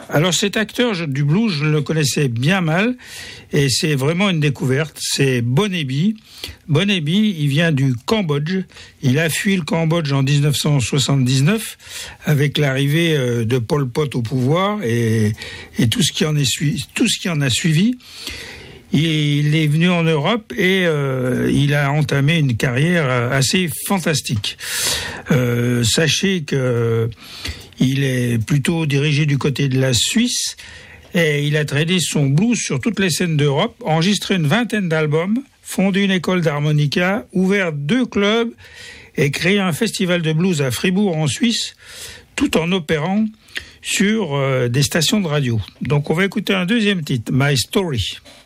Alors cet acteur du blues, je le connaissais bien mal et c'est vraiment une découverte. C'est Bon Ebi. Bon Ebi, il vient du Cambodge. Il a fui le Cambodge en 1979 avec l'arrivée de Pol Pot au pouvoir et tout ce qui en a suivi. Il est venu en Europe et il a entamé une carrière assez fantastique. Sachez que il est plutôt dirigé du côté de la Suisse et il a traîné son blues sur toutes les scènes d'Europe, enregistré une vingtaine d'albums, fondé une école d'harmonica, ouvert 2 clubs et créé un festival de blues à Fribourg en Suisse, tout en opérant sur des stations de radio. Donc on va écouter un deuxième titre, My Story.